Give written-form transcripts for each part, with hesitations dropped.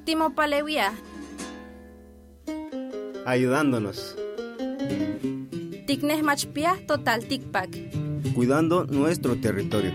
Timopalewia. Ayudándonos. Tiknehmachpia total tikpak. Cuidando nuestro territorio.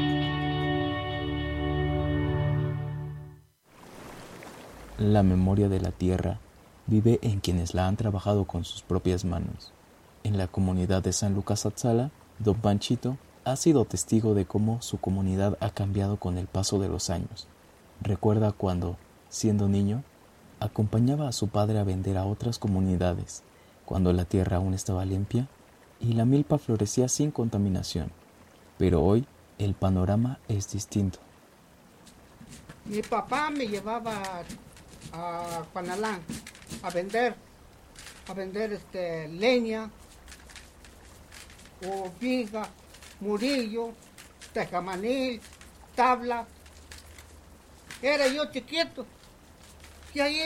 La memoria de la tierra vive en quienes la han trabajado con sus propias manos. En la comunidad de San Lucas Atzala, don Panchito ha sido testigo de cómo su comunidad ha cambiado con el paso de los años. Recuerda cuando, siendo niño, acompañaba a su padre a vender a otras comunidades, cuando la tierra aún estaba limpia y la milpa florecía sin contaminación. Pero hoy el panorama es distinto. Mi papá me llevaba a Panalán a vender leña, o viga, murillo, tejamanil, tabla. Era yo chiquito y ahí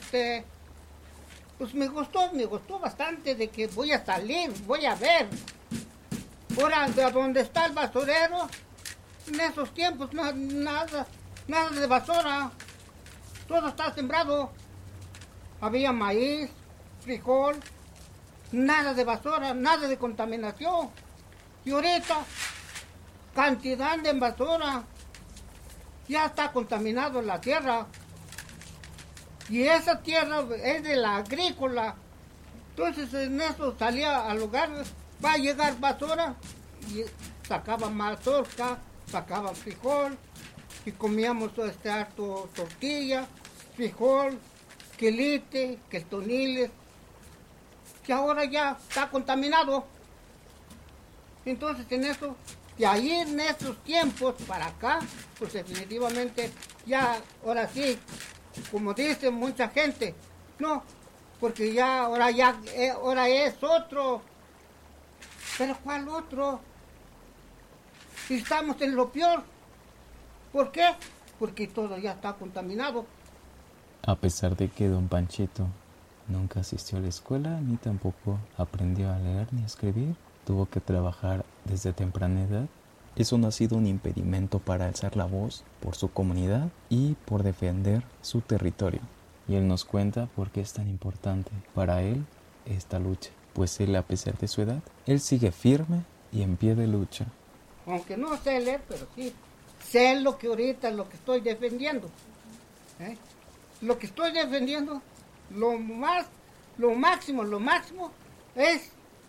pues me gustó bastante de que voy a salir, voy a ver. Ahora, de donde está el basurero, en esos tiempos nada de basura, todo está sembrado. Había maíz, frijol, nada de basura, nada de contaminación. Y ahorita, cantidad de basura, ya está contaminado la tierra. Y esa tierra es de la agrícola. Entonces en eso salía al lugar, va a llegar basura, y sacaba mazorca, sacaba frijol, y comíamos harto tortilla, frijol, quelite, queltoniles, que ahora ya está contaminado. Entonces en eso, de ahí en esos tiempos para acá, pues definitivamente ya, ahora sí, como dice mucha gente, no, porque ya ahora es otro. Pero ¿cuál otro? Si estamos en lo peor. ¿Por qué? Porque todo ya está contaminado. A pesar de que don Panchito nunca asistió a la escuela ni tampoco aprendió a leer ni a escribir, tuvo que trabajar desde temprana edad. Eso no ha sido un impedimento para alzar la voz por su comunidad y por defender su territorio. Y él nos cuenta por qué es tan importante para él esta lucha. Pues él, a pesar de su edad, él sigue firme y en pie de lucha. Aunque no sé leer, pero sí sé lo que ahorita, lo que estoy defendiendo. Lo que estoy defendiendo, lo máximo es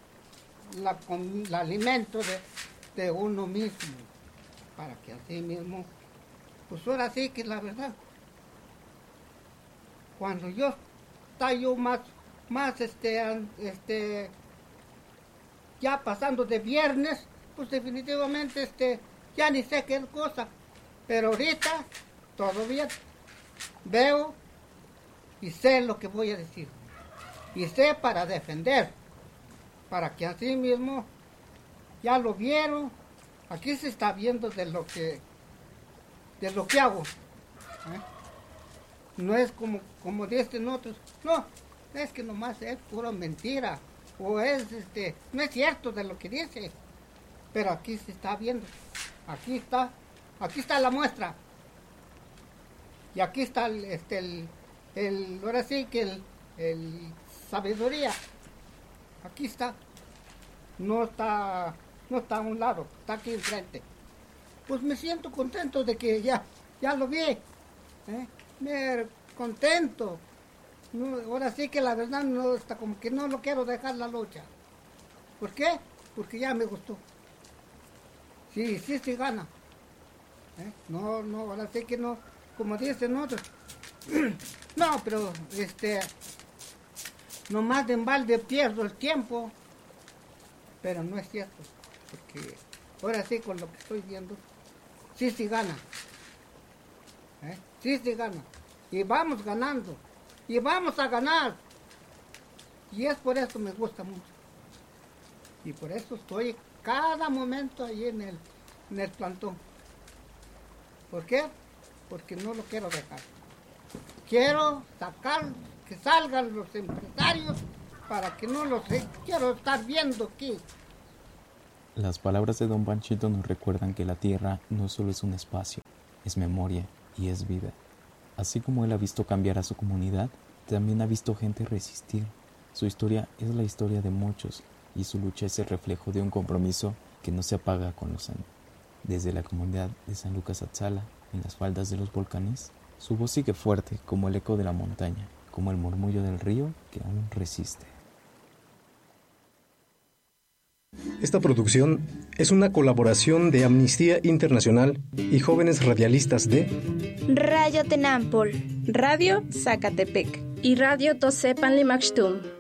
el alimento de uno mismo, para que así mismo, pues ahora sí que la verdad, cuando está yo más ya pasando de viernes, pues definitivamente ya ni sé qué cosa, pero ahorita todavía veo y sé lo que voy a decir, y sé para defender, para que así mismo ya lo vieron, aquí se está viendo de lo que hago. No es como dicen otros, no, es que nomás es pura mentira, o es no es cierto de lo que dice, pero aquí se está viendo, aquí está la muestra, y aquí está ahora sí que el sabiduría, aquí está, no está a un lado, está aquí enfrente. Pues me siento contento de que ya lo vi, me contento. No, ahora sí que la verdad no está como que no lo quiero dejar la lucha. ¿Por qué? Porque ya me gustó. Sí gana. No, ahora sí que no, como dicen otros. No, pero nomás de embalde pierdo el tiempo. Pero no es cierto, porque ahora sí con lo que estoy viendo, sí gana. Sí gana. Y vamos ganando. Y vamos a ganar. Y es por eso me gusta mucho. Y por eso estoy cada momento ahí en el plantón. ¿Por qué? Porque no lo quiero dejar. Quiero que salgan los empresarios para que no los quiero estar viendo aquí. Las palabras de don Panchito nos recuerdan que la tierra no solo es un espacio, es memoria y es vida. Así como él ha visto cambiar a su comunidad, también ha visto gente resistir. Su historia es la historia de muchos y su lucha es el reflejo de un compromiso que no se apaga con los años. Desde la comunidad de San Lucas Atzala, en las faldas de los volcanes, su voz sigue fuerte como el eco de la montaña, como el murmullo del río que aún resiste. Esta producción es una colaboración de Amnistía Internacional y jóvenes radialistas de Radio Tenampol, Radio Zacatepec y Radio Tosepan Limaxtum.